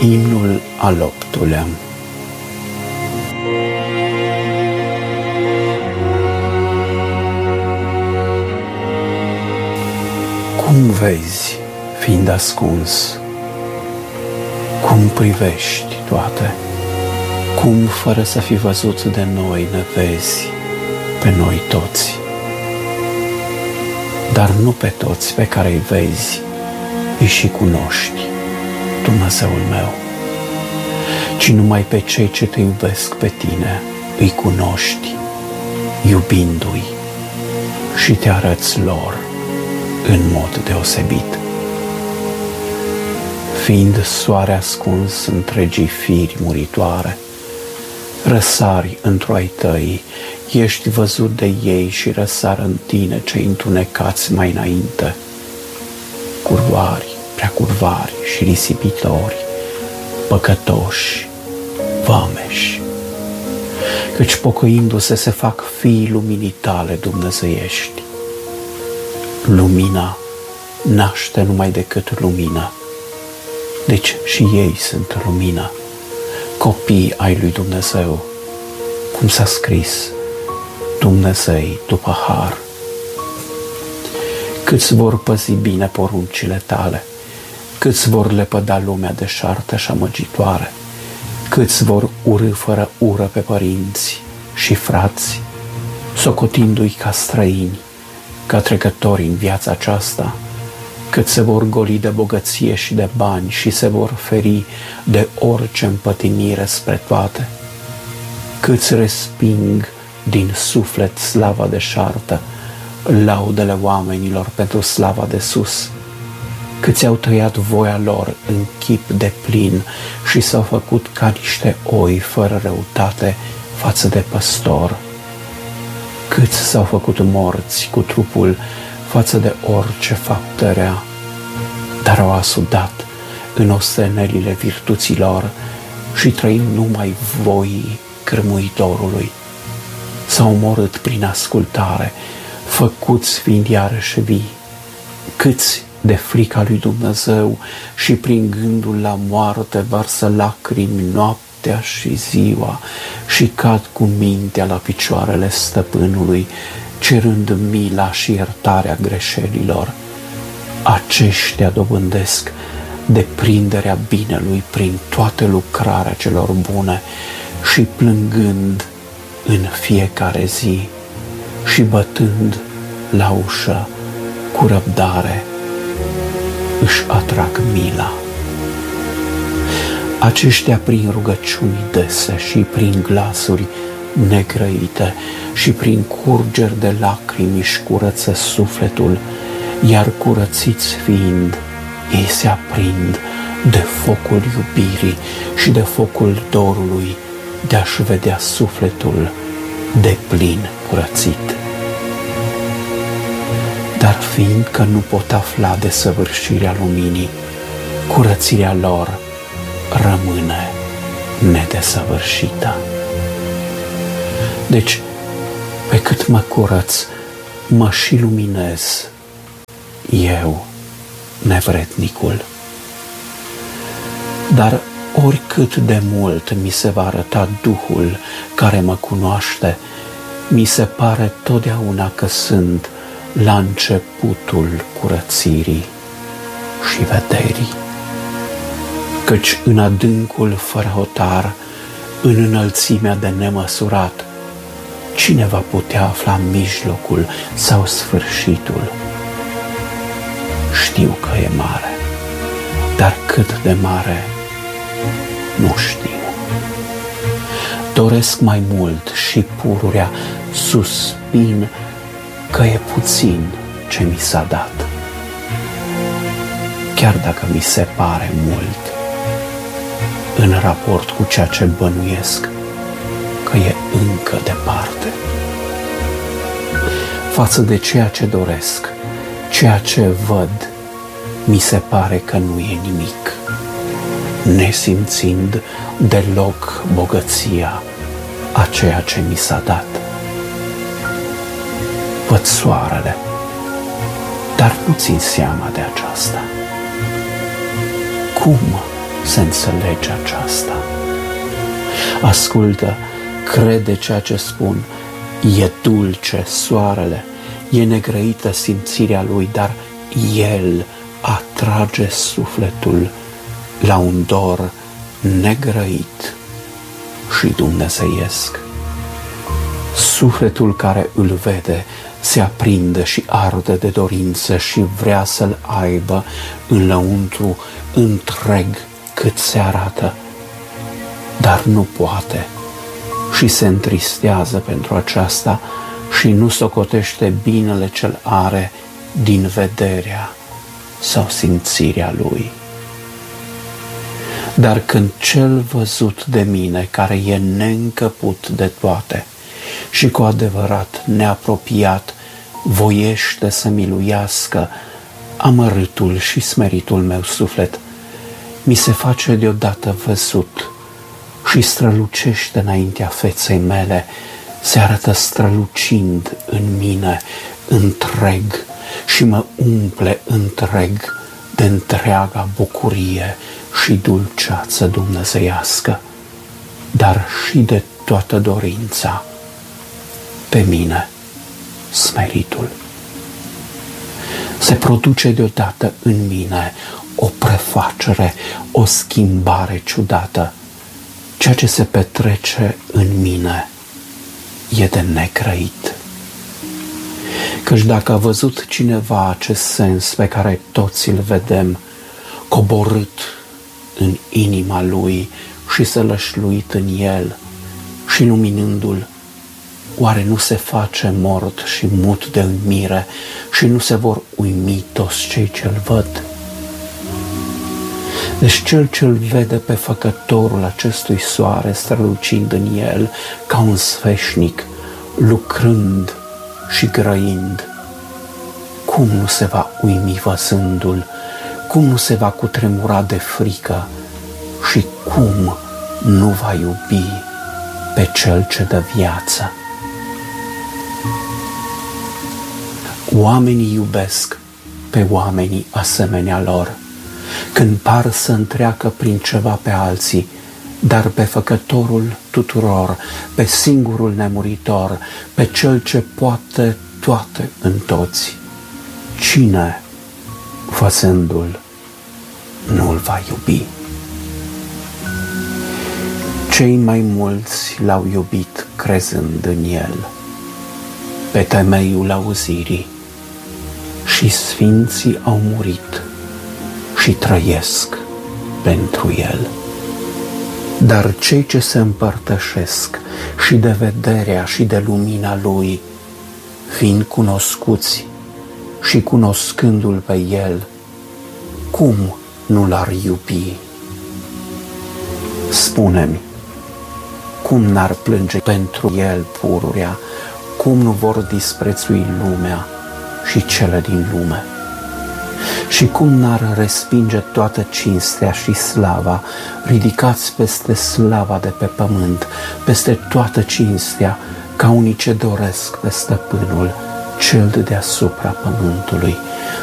Imnul al 8-lea. Cum vezi, fiind ascuns? Cum privești toate? Cum, fără să fi văzut de noi, ne vezi pe noi toți? Dar nu pe toți pe care îi vezi, îi și cunoști, Dumnezeul meu, ci numai pe cei ce te iubesc pe tine îi cunoști, iubindu-i, și te arăți lor în mod deosebit. Fiind soare ascuns întregii firi muritoare, răsari într-o ai tăi, ești văzut de ei și răsar în tine cei întunecați mai înainte, curvari, preacurvari și risipitori, păcătoși, vameși, căci pocăindu-se se fac fiii luminii tale dumnezeiești. Lumina naște numai decât lumină, deci și ei sunt lumină, copii ai lui Dumnezeu, cum s-a scris, Dumnezei după har. Câți vor păzi bine poruncile tale, câți vor lepăda lumea deșartă și amăgitoare, câți vor urî fără ură pe părinți și frați, socotindu-i ca străini, ca trecători în viața aceasta, cât se vor goli de bogăție și de bani și se vor feri de orice împătimire spre toate, câți resping din suflet slava deșartă, laudele oamenilor pentru slava de sus, câți au tăiat voia lor în chip de plin și s-au făcut ca niște oi fără răutate față de păstor, câți s-au făcut morți cu trupul față de orice faptă rea, dar au asudat în ostenelile virtuților și trăind numai voii cârmuitorului. S-au omorât prin ascultare, făcuți fiind iarăși vii, câți de frica lui Dumnezeu și prin gândul la moarte varsă lacrimi noaptea și ziua și cad cu mintea la picioarele stăpânului, cerând mila și iertarea greșelilor. Aceștia dobândesc deprinderea binelui prin toată lucrarea celor bune și plângând în fiecare zi și bătând la ușă cu răbdare își atrag mila. Aceștia prin rugăciuni dese și prin glasuri negrăite și prin curgeri de lacrimi își curăță sufletul, iar curățiți fiind, ei se aprind de focul iubirii și de focul dorului de a-și vedea sufletul de plin curățit. Dar fiindcă nu pot afla desăvârșirea luminii, curățirea lor rămâne nedesăvârșită. Deci, pe cât mă curăț, mă și luminez eu, nevrednicul. Dar oricât de mult mi se va arăta Duhul care mă cunoaște, mi se pare totdeauna că sunt la începutul curățirii și vederii. Căci în adâncul fără hotar, în înălțimea de nemăsurat, cine va putea afla mijlocul sau sfârșitul? Știu că e mare, dar cât de mare nu știu. Doresc mai mult și pururea suspin că e puțin ce mi s-a dat. Chiar dacă mi se pare mult, în raport cu ceea ce bănuiesc că e încă departe. Față de ceea ce doresc, ceea ce văd, mi se pare că nu e nimic, nesimțind deloc bogăția a ceea ce mi s-a dat. Văd soarele, dar nu țin seama de aceasta. Cum să înțelegi aceasta. Ascultă, crede ceea ce spun, e dulce soarele, e negrăită simțirea lui, dar el atrage sufletul la un dor negrăit și dumnezeiesc. Sufletul care îl vede se aprinde și arde de dorință și vrea să-l aibă în lăuntru întreg cât se arată, dar nu poate și se întristează pentru aceasta și nu socotește binele ce-l are din vederea sau simțirea lui. Dar când cel văzut de mine, care e neîncăput de toate și cu adevărat neapropiat, voiește să miluiască amărâtul și smeritul meu suflet, mi se face deodată văzut și strălucește înaintea feței mele, se arătă strălucind în mine întreg și mă umple întreg de întreaga bucurie și dulceață dumnezeiască, dar și de toată dorința pe mine, smeritul. Se produce deodată în mine o prefacere, o schimbare ciudată. Ceea ce se petrece în mine e de necrăit. Căci dacă a văzut cineva acest sens pe care toți îl vedem, coborât în inima lui și sălășluit în el și luminându-l, oare nu se face mort și mut de uimire și nu se vor uimi toți cei ce-l văd? Deci cel ce-l vede pe făcătorul acestui soare strălucind în el ca un sfeșnic, lucrând și grăind, cum nu se va uimi văzându-l, cum nu se va cutremura de frică și cum nu va iubi pe cel ce dă viață? Oamenii iubesc pe oamenii asemenea lor, când par să întreacă prin ceva pe alții, dar pe făcătorul tuturor, pe singurul nemuritor, pe cel ce poate toate în toți, cine, văzându-l, nu-l va iubi? Cei mai mulți l-au iubit crezând în el, pe temeiul auzirii, și sfinții au murit și trăiesc pentru el. Dar cei ce se împărtășesc și de vederea și de lumina lui, fiind cunoscuți și cunoscându-l pe el, cum nu l-ar iubi? Spune-mi, cum n-ar plânge pentru el pururea, cum nu vor disprețui lumea și cele din lume? Și cum n-ar respinge toată cinstea și slava, ridicați peste slava de pe pământ, peste toată cinstea, ca unii ce doresc pe stăpânul, cel de deasupra pământului,